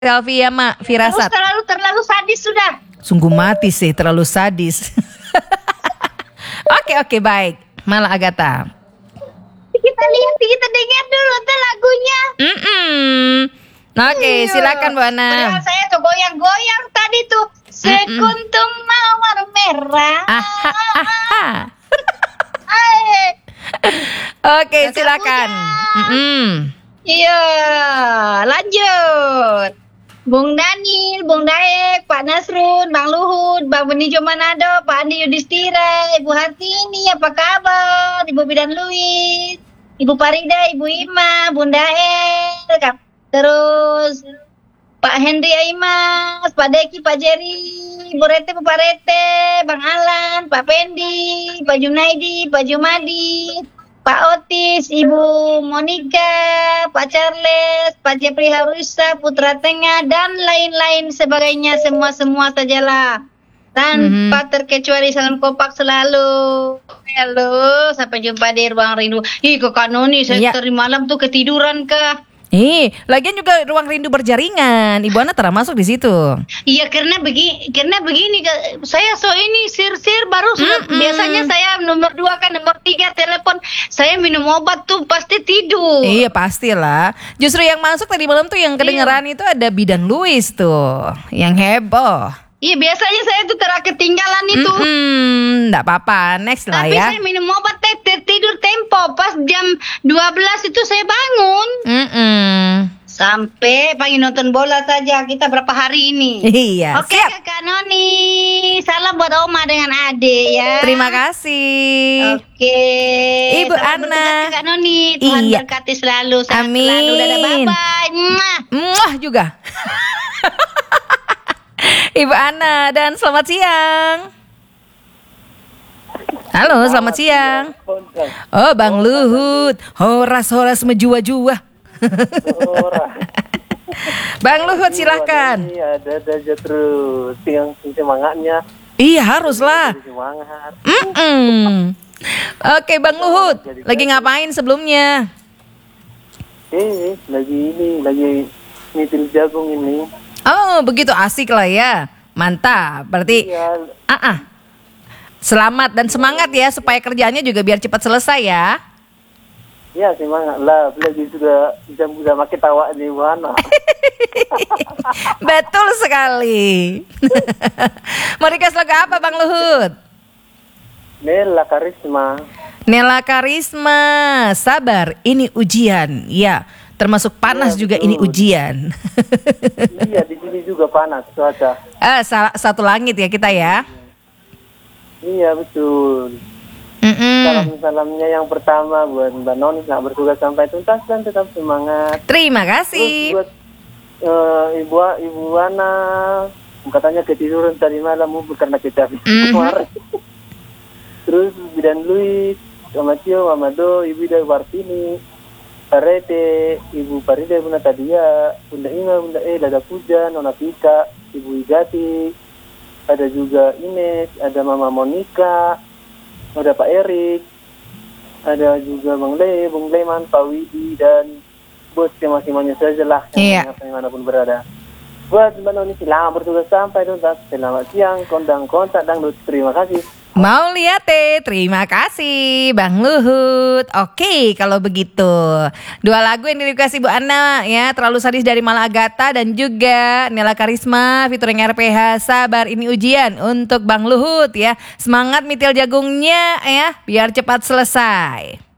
Selfie ya Mak Firasat. Terlalu sadis sudah. Sungguh mati sih, terlalu sadis. Oke, baik. Mala Agatha. Kita lihat, kita dengar dulu tuh lagunya. Oke, silakan Bu Ana. Padahal saya tuh goyang-goyang tadi tuh. Sekuntum mawar merah. Oke, silakan. Iya, lanjut. Bung Daniel, Bung Daek, Pak Nasrun, Bang Luhut, Bang Benijo Manado, Pak Andi Yudhistira, Ibu Hartini, apa kabar? Ibu Bidan Luis, Ibu Parida, Ibu Ima, Bunda El, terus Pak Henry Aimas, Pak Deki, Pak Jerry, Ibu Rete, Pak Rete, Bang Alan, Pak Pendi, Pak Junaidi, Pak Jumadi, Pak Otis, Ibu Monica, Pak Charles, Pak Jepri Harusa, Putra Tengah, dan lain-lain sebagainya, semua sajalah. Tanpa terkecuali salam kompak selalu. Halo, sampai jumpa di Ruang Rindu. Ih, kok Kanoni, saya tadi malam tuh ketiduran kah? Lagian juga Ruang Rindu berjaringan. Ibu Ana termasuk di situ. Iya, karena begini, saya ini sir baru biasanya saya nomor 2 kan, nomor 3 telepon. Saya minum obat tuh pasti tidur. Iya, pastilah. Justru yang masuk tadi malam tuh yang kedengeran itu ada Bidan Luis tuh, yang heboh. Iya, biasanya saya tuh ketinggalan itu. Nggak apa-apa, next lah ya. Tapi saya minum obat tidur tempo. Pas jam 12 itu saya bangun. Sampai pagi nonton bola saja. Kita berapa hari ini? Iya, Oke, siap. Kak Noni. Salam buat Oma dengan Ade ya. Terima kasih. Oke. Ibu Ana. Kak Noni. Tuhan berkati selalu. Amin. Selalu. Dadah, bye-bye. Muah juga. Ibu Ana, dan selamat siang. Halo, selamat siang. Oh, Bang Luhut. Horas menjua-jua. Bang Luhut, silahkan. Ada aja terus yang semangatnya. Iya, haruslah. Semangat. Oke, Bang Luhut, lagi ngapain sebelumnya? Lagi ngitil jagung ini. Oh, begitu asik lah ya. Mantap. Berarti selamat dan semangat ya, supaya kerjaannya juga biar cepat selesai ya. Ya, semangat lah. Lagi sudah makin tawa di mana. Betul sekali. Mau request lagu apa Bang Luhut? Nela Karisma, Sabar, Ini Ujian. Ya, termasuk panas juga betul. Ini ujian. Iya, di sini juga panas cuaca. Satu langit ya kita ya. Iya, betul. Salam-salamnya yang pertama buat Mbak Noni, selamat bertugas sampai tuntas dan tetap semangat. Terima kasih. Terus buat Ibu Ana, katanya ketiduran tadi malam karena kita kemarin. Terus Bidan Luis, Mama Tio, Mama Do, Ibu Ida Wartini, Parete, Ibu Parida, Ibu Natadia, Bunda Ima, Bunda Dada Puja, Nona Pika, Ibu Igati, ada juga Ines, ada Mama Monica, ada Pak Erik, ada juga Bang Leman, Pak Widi, dan bos yang masing-masing saja lah, yang dimanapun berada. Buat Mbak Noni, selamat bertugas sampai tuntas. Selamat siang, kondang kontak dangdut. Terima kasih. Mau lihat terima kasih Bang Luhut. Oke, kalau begitu 2 lagu yang direquest Ibu Ana ya, Terlalu Sadis dari Mala Agatha dan juga Nela Karisma featuring RPH, Sabar Ini Ujian untuk Bang Luhut ya. Semangat mitil jagungnya ya, biar cepat selesai.